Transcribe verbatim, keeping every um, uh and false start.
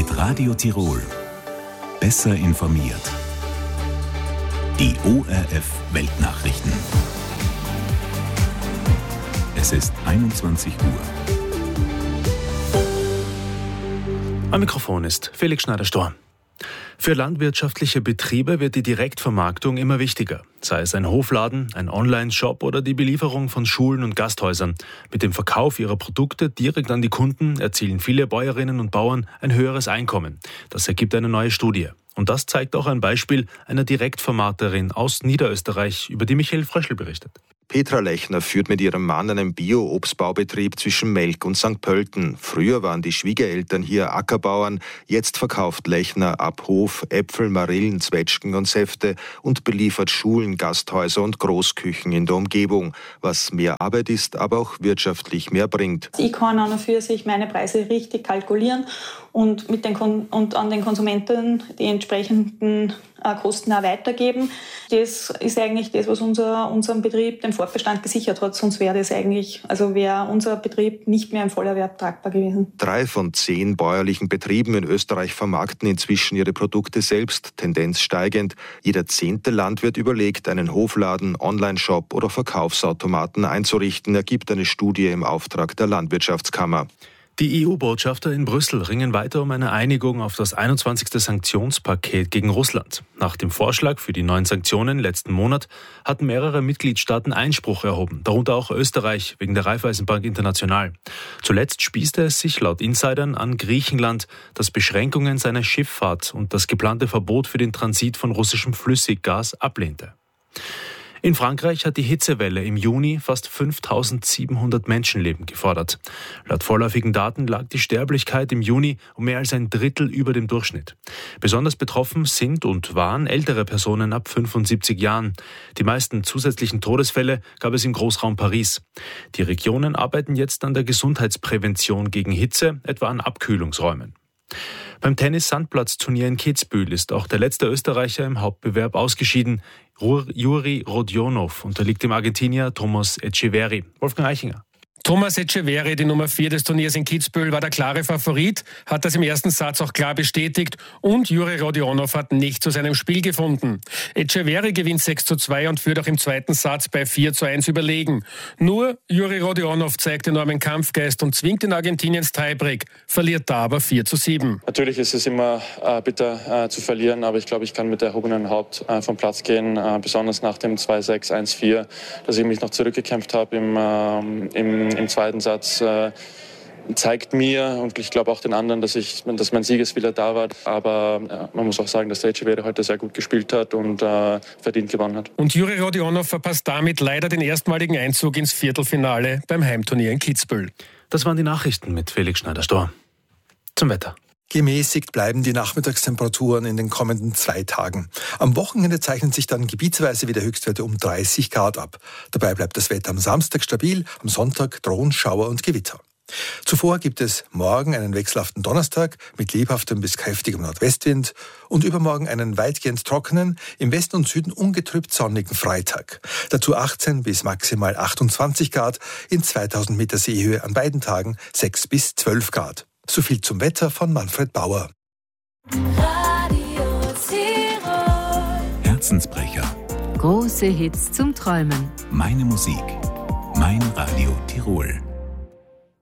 Mit Radio Tirol. Besser informiert. Die O R F Weltnachrichten. Es ist einundzwanzig Uhr. Am Mikrofon ist Felix Schneider-Storr. Für landwirtschaftliche Betriebe wird die Direktvermarktung immer wichtiger. Sei es ein Hofladen, ein Online-Shop oder die Belieferung von Schulen und Gasthäusern. Mit dem Verkauf ihrer Produkte direkt an die Kunden erzielen viele Bäuerinnen und Bauern ein höheres Einkommen. Das ergibt eine neue Studie. Und das zeigt auch ein Beispiel einer Direktvermarkterin aus Niederösterreich, über die Michael Fröschl berichtet. Petra Lechner führt mit ihrem Mann einen Bio-Obstbaubetrieb zwischen Melk und Sankt Pölten. Früher waren die Schwiegereltern hier Ackerbauern. Jetzt verkauft Lechner ab Hof Äpfel, Marillen, Zwetschgen und Säfte und beliefert Schulen, Gasthäuser und Großküchen in der Umgebung. Was mehr Arbeit ist, aber auch wirtschaftlich mehr bringt. Ich kann an und für sich meine Preise richtig kalkulieren und, mit den Kon- und an den Konsumenten die entsprechenden äh, Kosten auch weitergeben. Das ist eigentlich das, was unser, unseren Betrieb den Fortbestand gesichert hat. Sonst wäre das eigentlich, also wäre unser Betrieb nicht mehr im Vollerwerb tragbar gewesen. Drei von zehn bäuerlichen Betrieben in Österreich vermarkten inzwischen ihre Produkte selbst, Tendenz steigend. Jeder zehnte Landwirt überlegt, einen Hofladen, Online-Shop oder Verkaufsautomaten einzurichten, ergibt eine Studie im Auftrag der Landwirtschaftskammer. Die E U-Botschafter in Brüssel ringen weiter um eine Einigung auf das einundzwanzigste Sanktionspaket gegen Russland. Nach dem Vorschlag für die neuen Sanktionen letzten Monat hatten mehrere Mitgliedstaaten Einspruch erhoben, darunter auch Österreich wegen der Raiffeisenbank International. Zuletzt spießte es sich laut Insidern an Griechenland, das Beschränkungen seiner Schifffahrt und das geplante Verbot für den Transit von russischem Flüssiggas ablehnte. In Frankreich hat die Hitzewelle im Juni fast fünftausendsiebenhundert Menschenleben gefordert. Laut vorläufigen Daten lag die Sterblichkeit im Juni um mehr als ein Drittel über dem Durchschnitt. Besonders betroffen sind und waren ältere Personen ab fünfundsiebzig Jahren. Die meisten zusätzlichen Todesfälle gab es im Großraum Paris. Die Regionen arbeiten jetzt an der Gesundheitsprävention gegen Hitze, etwa an Abkühlungsräumen. Beim Tennis-Sandplatzturnier in Kitzbühel ist auch der letzte Österreicher im Hauptbewerb ausgeschieden. Juri Rodionov unterliegt dem Argentinier Thomas Etcheverry. Wolfgang Eichinger. Thomas Etcheverry, die Nummer vier des Turniers in Kitzbühel, war der klare Favorit, hat das im ersten Satz auch klar bestätigt und Juri Rodionov hat nicht zu seinem Spiel gefunden. Etcheverry gewinnt sechs zu zwei und führt auch im zweiten Satz bei vier zu eins überlegen. Nur Juri Rodionov zeigt enormen Kampfgeist und zwingt den Argentinier ins Tiebreak, verliert da aber vier zu sieben. Natürlich ist es immer äh, bitter äh, zu verlieren, aber ich glaube, ich kann mit erhobenem Haupt äh, vom Platz gehen, äh, besonders nach dem zwei sechs eins vier, dass ich mich noch zurückgekämpft habe im, äh, im Im zweiten Satz äh, zeigt mir und ich glaube auch den anderen, dass, ich, dass mein Siegeswille da war. Aber ja, man muss auch sagen, dass der Etcheverry heute sehr gut gespielt hat und äh, verdient gewonnen hat. Und Juri Rodionov verpasst damit leider den erstmaligen Einzug ins Viertelfinale beim Heimturnier in Kitzbühel. Das waren die Nachrichten mit Felix Schneider-Storr. Zum Wetter. Gemäßigt bleiben die Nachmittagstemperaturen in den kommenden zwei Tagen. Am Wochenende zeichnen sich dann gebietsweise wieder Höchstwerte um dreißig Grad ab. Dabei bleibt das Wetter am Samstag stabil, am Sonntag drohen Schauer und Gewitter. Zuvor gibt es morgen einen wechselhaften Donnerstag mit lebhaftem bis kräftigem Nordwestwind und übermorgen einen weitgehend trockenen, im Westen und Süden ungetrübt sonnigen Freitag. Dazu achtzehn bis maximal achtundzwanzig Grad, in zweitausend Meter Seehöhe an beiden Tagen sechs bis zwölf Grad. So viel zum Wetter von Manfred Bauer. Radio Tirol. Herzensbrecher. Große Hits zum Träumen. Meine Musik. Mein Radio Tirol.